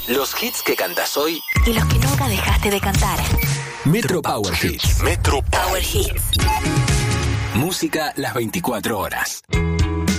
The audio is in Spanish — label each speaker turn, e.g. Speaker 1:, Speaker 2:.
Speaker 1: Los hits que cantas hoy
Speaker 2: y los que nunca dejaste de cantar.
Speaker 1: Metro Power Hits. Metro
Speaker 2: Power Hits.
Speaker 1: Música las 24 horas.